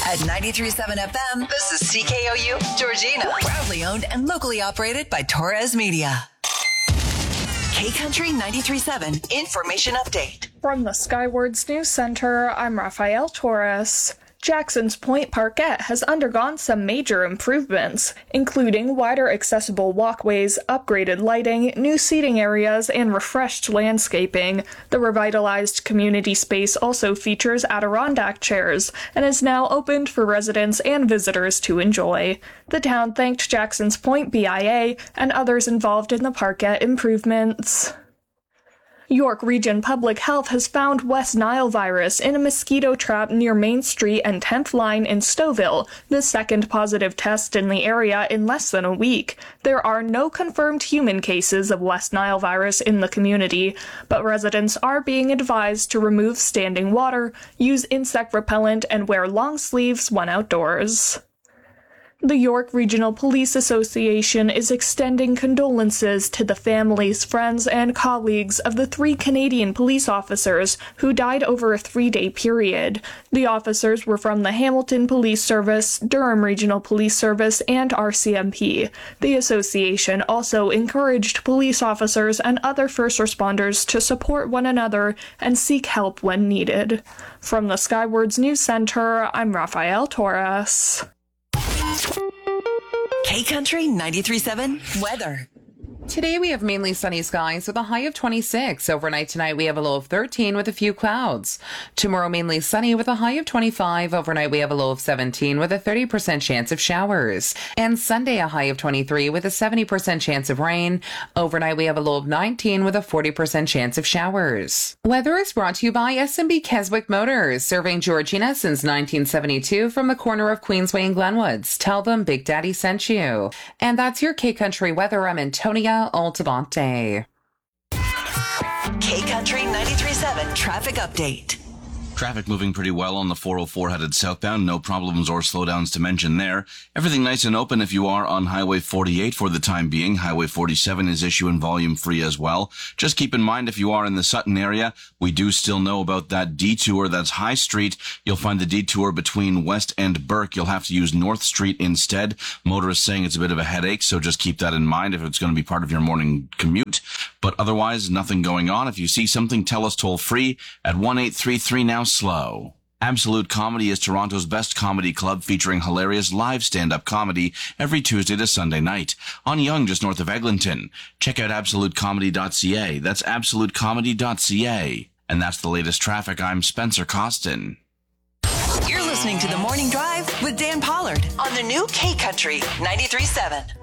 At 93.7 FM, this is CKOU Georgina. Proudly owned and locally operated by Torres Media. K-Country 93.7 Information Update. From the Skywards News Center, I'm Rafael Torres. Jackson's Point Parkette has undergone some major improvements, including wider accessible walkways, upgraded lighting, new seating areas, and refreshed landscaping. The revitalized community space also features Adirondack chairs and is now opened for residents and visitors to enjoy. The town thanked Jackson's Point BIA and others involved in the Parkette improvements. York Region Public Health has found West Nile virus in a mosquito trap near Main Street and 10th Line in Stouffville, the second positive test in the area in less than a week. There are no confirmed human cases of West Nile virus in the community, but residents are being advised to remove standing water, use insect repellent, and wear long sleeves when outdoors. The York Regional Police Association is extending condolences to the families, friends, and colleagues of the 3 Canadian police officers who died over a 3-day period. The officers were from the Hamilton Police Service, Durham Regional Police Service, and RCMP. The association also encouraged police officers and other first responders to support one another and seek help when needed. From the Skywards News Center, I'm Rafael Torres. K-Country 93.7 weather. Today we have mainly sunny skies with a high of 26. Overnight tonight we have a low of 13 with a few clouds. Tomorrow mainly sunny with a high of 25. Overnight we have a low of 17 with a 30% chance of showers. And Sunday a high of 23 with a 70% chance of rain. Overnight we have a low of 19 with a 40% chance of showers. Weather is brought to you by S&B Keswick Motors, serving Georgina since 1972 from the corner of Queensway and Glenwoods. Tell them Big Daddy sent you. And that's your K-Country weather. I'm Antonia Altamonte. K-Country 93.7 traffic update. Traffic moving pretty well on the 404 headed southbound. No problems or slowdowns to mention there. Everything nice and open if you are on Highway 48 for the time being. Highway 47 is issue and volume free as well. Just keep in mind if you are in the Sutton area, we do still know about that detour. That's High Street. You'll find the detour between West and Burke. You'll have to use North Street instead. Motorists saying it's a bit of a headache, so just keep that in mind if it's going to be part of your morning commute. But otherwise, nothing going on. If you see something, tell us toll free at 1-833 now slow. Absolute Comedy is Toronto's best comedy club, featuring hilarious live stand-up comedy every Tuesday to Sunday night on Yonge, just north of Eglinton. Check out absolutecomedy.ca. That's absolutecomedy.ca. And that's the latest traffic. I'm Spencer Costin. You're listening to The Morning Drive with Dan Pollard on the new K-Country 93.7.